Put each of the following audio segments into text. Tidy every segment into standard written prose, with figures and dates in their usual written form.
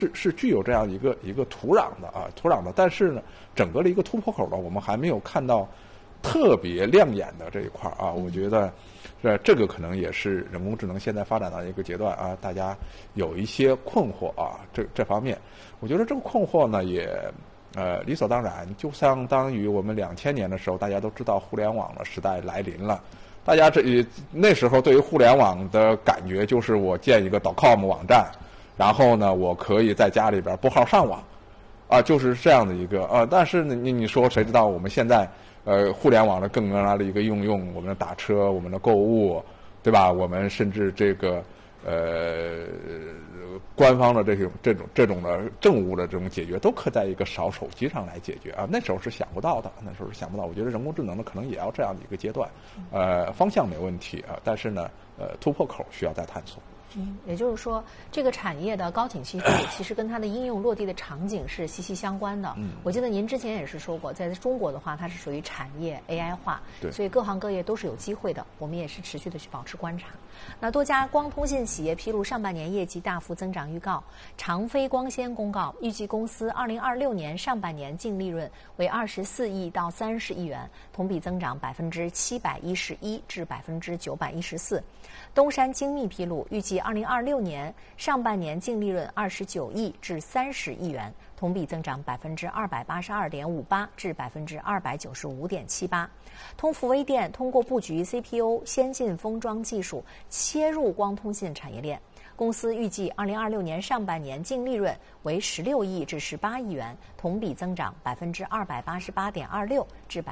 是具有这样一个土壤的，但是呢，整个的一个突破口呢，我们还没有看到特别亮眼的这一块啊。我觉得，这个可能也是人工智能现在发展到一个阶段啊，大家有一些困惑啊，这方面，我觉得这个困惑呢也理所当然，就相当于我们2000年的时候，大家都知道互联网的时代来临了。大家那时候对于互联网的感觉就是我建一个 .com 网站。然后呢，我可以在家里边拨号上网，啊，就是这样的一个但是呢，你说谁知道我们现在互联网的更大的一个应用，我们的打车，我们的购物，对吧？我们甚至这个官方的这种的政务的这种解决，都可在一个手机上来解决啊。那时候是想不到的，我觉得人工智能呢，可能也要这样的一个阶段，方向没问题啊，但是呢，突破口需要再探索。 也就是说，这个产业的高景气度其实跟它的应用落地的场景是息息相关的。我记得您之前也是说过，在中国的话，它是属于产业 AI 化，所以各行各业都是有机会的。我们也是持续的去保持观察。那多家光通信企业披露上半年业绩大幅增长预告。长飞光纤公告，预计公司2026年上半年净利润为24亿到30亿元，同比增长711%至914%。东山精密披露，预计2026年上半年净利润29亿至30亿元，同比增长282.58%至295.78%。通富微电通过布局 CPU 先进封装技术，切入光通信产业链。公司预计2026年上半年净利润为16亿至18亿元，同比增长288.26%至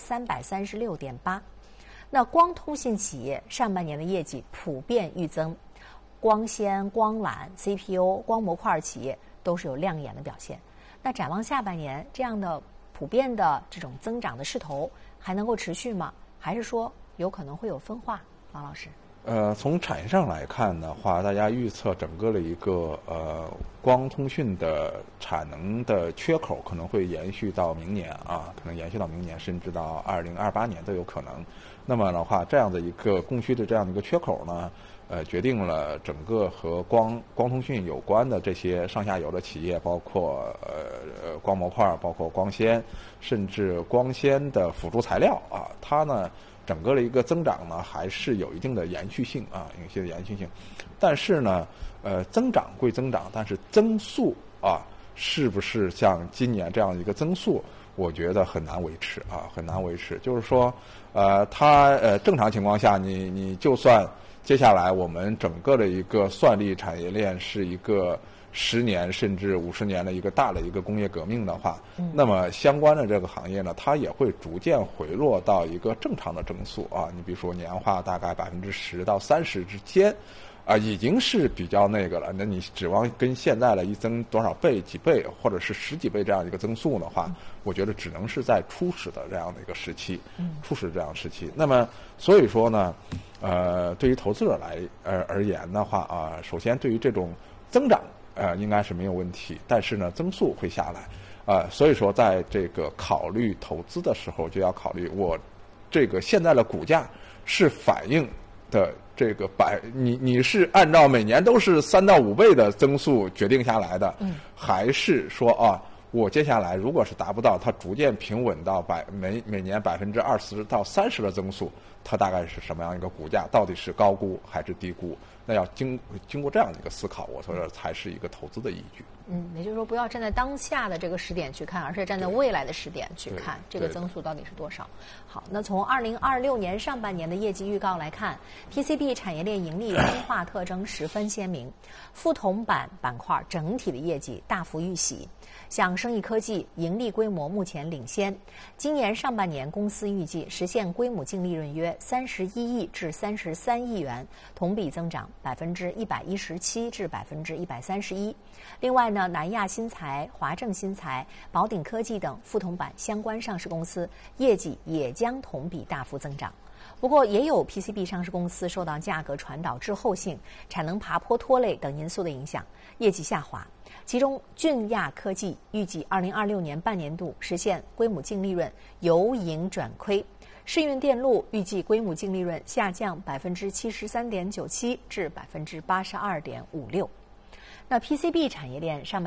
336.8%。那光通信企业上半年的业绩普遍预增，光纤、光缆、CPU、光模块企业都是有亮眼的表现。那展望下半年，这样的普遍的这种增长的势头还能够持续吗？还是说有可能会有分化？王老师。 从产业上来看的话，大家预测整个的一个光通讯的产能的缺口可能会延续到明年啊，甚至到2028年都有可能。那么的话，这样的一个供需的这样的一个缺口呢，决定了整个和光通讯有关的这些上下游的企业，包括光模块，包括光纤，甚至光纤的辅助材料啊，它呢整个的一个增长呢还是有一定的延续性啊，但是呢，增长归增长，但是增速啊，是不是像今年这样一个增速？我觉得很难维持啊，很难维持。就是说，它正常情况下，你就算接下来我们整个的一个算力产业链是一个10年甚至50年的一个大的一个工业革命的话，那么相关的这个行业呢，它也会逐渐回落到一个正常的增速啊。你比如说年化大概10%到30%之间。已经是比较那个了。那你指望跟现在的一增多少倍、几倍，或者是10几倍这样一个增速的话，我觉得只能是在初始的这样的一个时期，那么所以说呢，对于投资者而言的话啊，首先对于这种增长应该是没有问题，但是呢增速会下来所以说在这个考虑投资的时候，就要考虑我这个现在的股价是反映的这个你是按照每年都是3到5倍的增速决定下来的，还是说我接下来如果是达不到，它逐渐平稳到每年20%到30%的增速，它大概是什么样一个股价？到底是高估还是低估？那要经过这样的一个思考，我说这才是一个投资的依据。 也就是说，不要站在当下的这个时点去看，而是站在未来的时点去看这个增速到底是多少。好，那从2026年上半年的业绩预告来看 ，PCB 产业链盈利分化特征十分鲜明，副铜板板块整体的业绩大幅预喜。像生意科技盈利规模目前领先，今年上半年公司预计实现规模净利润约31亿至33亿元，同比增长117%至131%。另外呢，南亚新材、华正新材、宝鼎科技等副铜板相关上市公司业绩也将同比大幅增长。不过，也有 PCB 上市公司受到价格传导滞后性、产能爬坡拖累等因素的影响，业绩下滑。其中，俊亚科技预计2026年半年度实现规模净利润由盈转亏。世运电路预计规模净利润下降73.97%至82.56%。 那 PCB 产业链上半